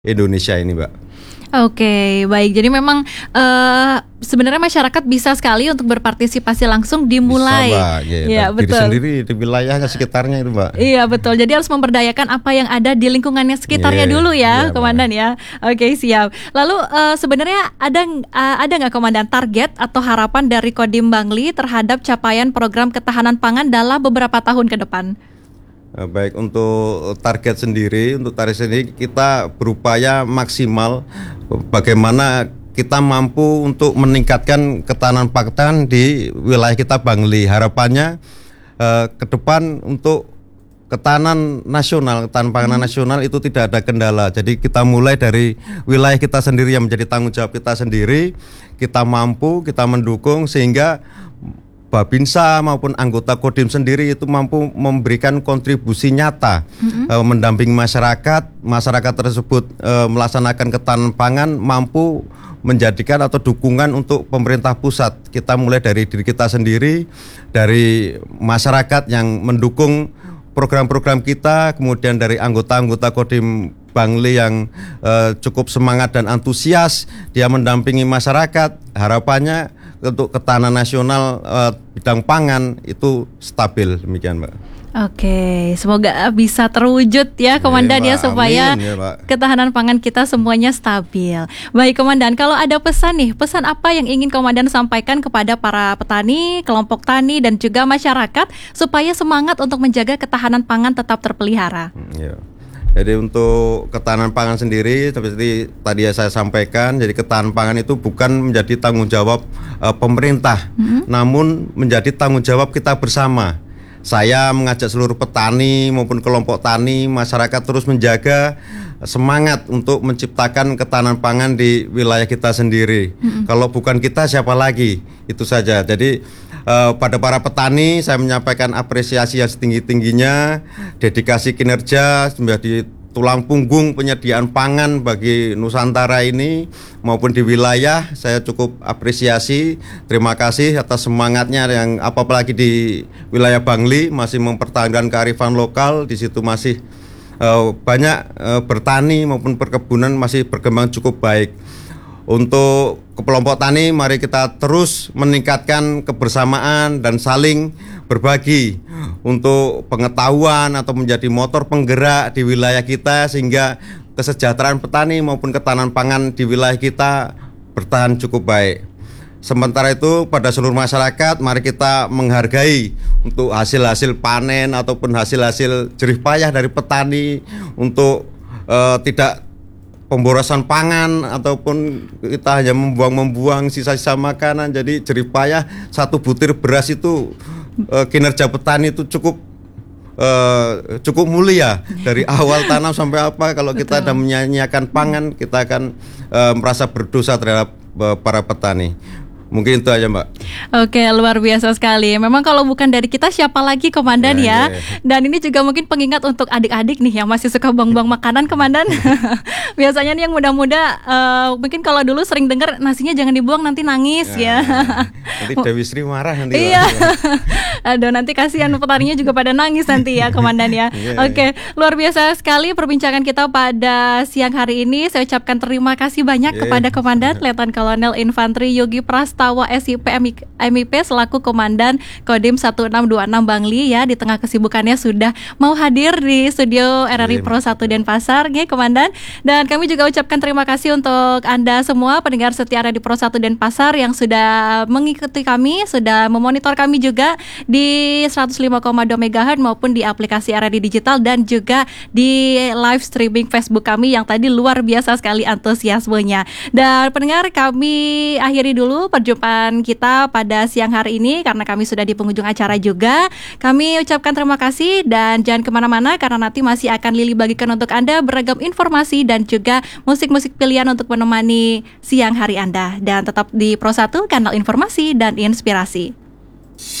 Indonesia ini, Mbak. Oke, baik. Jadi memang sebenarnya masyarakat bisa sekali untuk berpartisipasi langsung dimulai. Bisa, Mbak. Ya, Diri betul. sendiri di wilayahnya sekitarnya itu, Mbak. Iya, betul. Jadi harus memberdayakan apa yang ada di lingkungannya sekitarnya dulu ya, Iya, Komandan ya. Oke, siap. Lalu sebenarnya ada nggak Komandan target atau harapan dari Kodim Bangli terhadap capaian program ketahanan pangan dalam beberapa tahun ke depan? Baik, untuk target sendiri kita berupaya maksimal bagaimana kita mampu untuk meningkatkan ketahanan pangan di wilayah kita Bangli. Harapannya ke depan untuk ketahanan pangan nasional itu tidak ada kendala. Jadi kita mulai dari wilayah kita sendiri yang menjadi tanggung jawab kita sendiri, kita mampu, kita mendukung sehingga Babinsa maupun anggota Kodim sendiri itu mampu memberikan kontribusi nyata, mendampingi masyarakat tersebut melaksanakan ketahanan pangan, mampu menjadikan atau dukungan untuk pemerintah pusat. Kita mulai dari diri kita sendiri, dari masyarakat yang mendukung program-program kita, kemudian dari anggota-anggota Kodim Bangli yang cukup semangat dan antusias, dia mendampingi masyarakat. Harapannya untuk ketahanan nasional bidang pangan itu stabil, demikian, Mbak. Oke, semoga bisa terwujud ya Komandan ya, supaya ketahanan pangan kita semuanya stabil. Baik Komandan, kalau ada pesan apa yang ingin Komandan sampaikan kepada para petani, kelompok tani dan juga masyarakat supaya semangat untuk menjaga ketahanan pangan tetap terpelihara? Jadi untuk ketahanan pangan sendiri seperti tadi saya sampaikan, jadi ketahanan pangan itu bukan menjadi tanggung jawab pemerintah, namun menjadi tanggung jawab kita bersama. Saya mengajak seluruh petani maupun kelompok tani, masyarakat terus menjaga semangat untuk menciptakan ketahanan pangan di wilayah kita sendiri. Kalau bukan kita siapa lagi? Itu saja. Jadi pada para petani saya menyampaikan apresiasi yang setinggi-tingginya, dedikasi kinerja menjadi tulang punggung penyediaan pangan bagi Nusantara ini maupun di wilayah. Saya cukup apresiasi, terima kasih atas semangatnya yang apalagi di wilayah Bangli masih mempertahankan kearifan lokal. Di situ masih banyak bertani maupun perkebunan masih berkembang cukup baik. Untuk kelompok tani, mari kita terus meningkatkan kebersamaan dan saling berbagi untuk pengetahuan atau menjadi motor penggerak di wilayah kita sehingga kesejahteraan petani maupun ketahanan pangan di wilayah kita bertahan cukup baik. Sementara itu pada seluruh masyarakat, mari kita menghargai untuk hasil-hasil panen ataupun hasil-hasil jerih payah dari petani untuk tidak pemborosan pangan ataupun kita hanya membuang sisa-sisa makanan. Jadi jerih payah satu butir beras itu kinerja petani itu cukup mulia dari awal tanam sampai apa. Kalau kita ada menyanyiakan pangan, kita akan merasa berdosa terhadap para petani. Mungkin itu aja, Mbak. Oke, luar biasa sekali. Memang kalau bukan dari kita siapa lagi, Komandan ya. Dan ini juga mungkin pengingat untuk adik-adik nih yang masih suka buang-buang makanan, Komandan. Biasanya nih yang muda-muda mungkin kalau dulu sering dengar nasinya jangan dibuang nanti nangis ya. Nanti Dewi Sri marah nanti. Iya. Aduh, nanti kasihan petaninya juga pada nangis nanti ya, Komandan ya. Oke, luar biasa sekali perbincangan kita pada siang hari ini. Saya ucapkan terima kasih banyak kepada Komandan Letnan Kolonel Infantri Yogi Prastawa SIP MIP selaku Komandan Kodim 1626 Bangli ya, di tengah kesibukannya sudah mau hadir di studio RRI Pro 1 Denpasar ya, Komandan. Dan kami juga ucapkan terima kasih untuk Anda semua pendengar setia RRI Pro 1 Denpasar yang sudah mengikuti kami, sudah memonitor kami juga di 105,2 MHz maupun di aplikasi RRI Digital dan juga di live streaming Facebook kami yang tadi luar biasa sekali antusiasmenya. Dan pendengar, kami akhiri dulu perjumpaan kita pada siang hari ini karena kami sudah di penghujung acara juga. Kami ucapkan terima kasih dan jangan kemana-mana karena nanti masih akan Lili bagikan untuk Anda beragam informasi dan juga musik-musik pilihan untuk menemani siang hari Anda. Dan tetap di Pro 1, kanal informasi dan inspirasi.